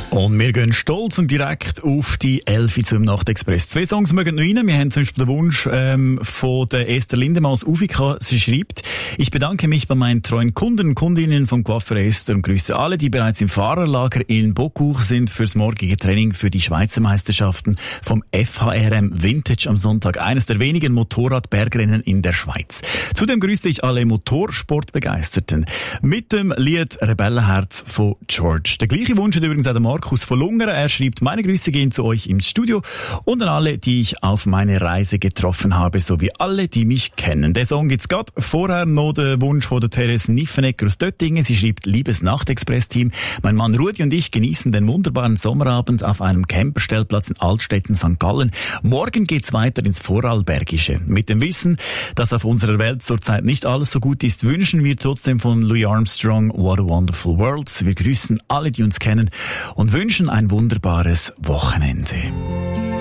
Und wir gehen stolz und direkt auf die 11 zum Nachtexpress. 2 Songs mögen noch rein. Wir haben zum Beispiel den Wunsch von der Esther Lindemann aus Ufika. Sie schreibt: Ich bedanke mich bei meinen treuen Kunden und Kundinnen vom Coiffeur Esther und grüße alle, die bereits im Fahrerlager in Bockuch sind fürs morgige Training für die Schweizer Meisterschaften vom FHRM Vintage am Sonntag. Eines der wenigen Motorradbergrennen in der Schweiz. Zudem grüße ich alle Motorsportbegeisterten mit dem Lied Rebellenherz von George. Der gleiche Wunsch hat übrigens auch der Markus von Lungern. Er schreibt: Meine Grüße gehen zu euch im Studio und an alle, die ich auf meine Reise getroffen habe, sowie alle, die mich kennen. Der Song gibt's gerade. Vorher noch der Wunsch von der Therese Niffenegger aus Döttingen. Sie schreibt: Liebes Nachtexpress-Team, mein Mann Rudi und ich genießen den wunderbaren Sommerabend auf einem Camperstellplatz in Altstetten, St. Gallen. Morgen geht's weiter ins Vorarlbergische. Mit dem Wissen, dass auf unserer Welt zurzeit nicht alles so gut ist, wünschen wir trotzdem von Louis Armstrong What a Wonderful World. Wir grüßen alle, die uns kennen und wünschen ein wunderbares Wochenende.